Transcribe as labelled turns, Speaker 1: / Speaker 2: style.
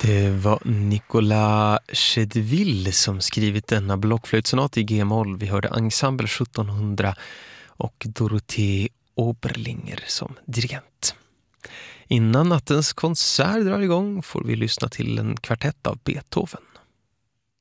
Speaker 1: Det var Nicolas Chedeville som skrivit denna blockflöjtsonat i G-moll. Vi hörde Ensemble 1700 och Dorothée Oberlinger som dirigent. Innan nattens konsert drar igång får vi lyssna till en kvartett av Beethoven.